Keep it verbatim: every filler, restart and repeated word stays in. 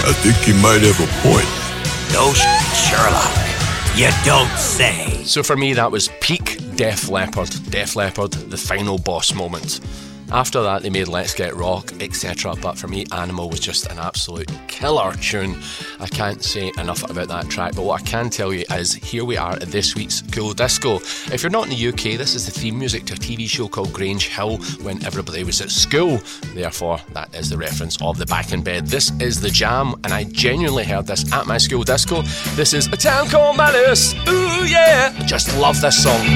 I think he might have a point. No sh- Sherlock. You don't say. So for me, that was peak Def Leppard. Def Leppard, the final boss moment. After that, they made Let's Get Rock, et cetera. But for me, Animal was just an absolute killer tune. I can't say enough about that track. But what I can tell you is, here we are at this week's Cool Disco. If you're not in the U K, this is the theme music to a T V show called Grange Hill when everybody was at school. Therefore, that is the reference of the Back in Bed. This is The Jam, and I genuinely heard this at my school disco. This is A Town Called Malice. Ooh, yeah. I just love this song.